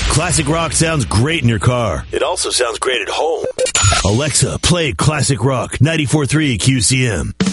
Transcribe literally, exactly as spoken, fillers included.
Classic rock sounds great in your car. It also sounds great at home. Alexa, play Classic Rock ninety-four point three Q C M.